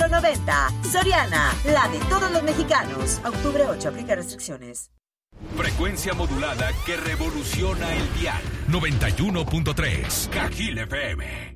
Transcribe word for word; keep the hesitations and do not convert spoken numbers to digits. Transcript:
cuatro noventa. Soriana, la de todos los mexicanos. Octubre ocho, aplica restricciones. Frecuencia modulada que revoluciona el dial. noventa y uno punto tres, Cajil F M.